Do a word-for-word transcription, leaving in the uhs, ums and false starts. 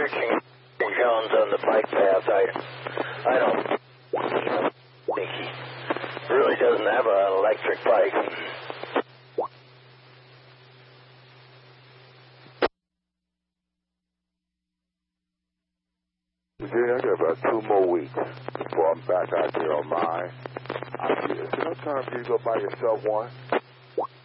searching Jones on the bike path. I, I don't think he really doesn't have an electric bike. I got about two more weeks before I'm back out there on mine. Is there no time for you to go buy yourself one?